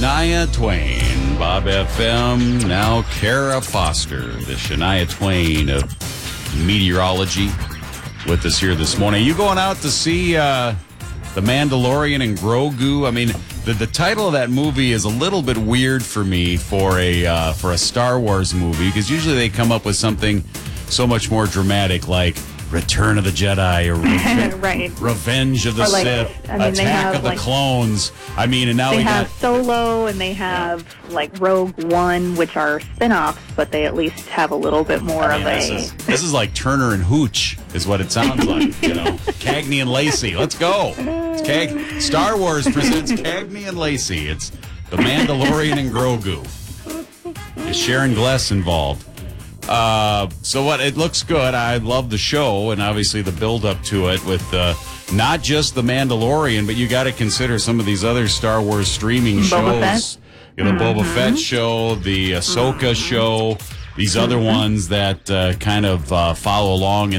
Shania Twain, Bob FM, now Kara Foster, the Shania Twain of meteorology, with us here this morning. Are you going out to see The Mandalorian and Grogu? I mean, the title of that movie is a little bit weird for me for a Star Wars movie, because usually they come up with something so much more dramatic, like Return of the Jedi or right. Revenge of the Sith, Attack of the Clones. I mean, and now they we have got Solo, and they have like Rogue One, which are spin-offs, but they at least have a little bit more of a... This is like Turner and Hooch, is what it sounds like, you know. Cagney and Lacey, let's go. It's Star Wars presents Cagney and Lacey. It's The Mandalorian and Grogu. Is Sharon Gless involved? So what? It looks good. I love the show, and obviously the build-up to it with not just The Mandalorian, but you got to consider some of these other Star Wars streaming shows. You know, the Boba Fett show, the Ahsoka show, these other ones that kind of follow along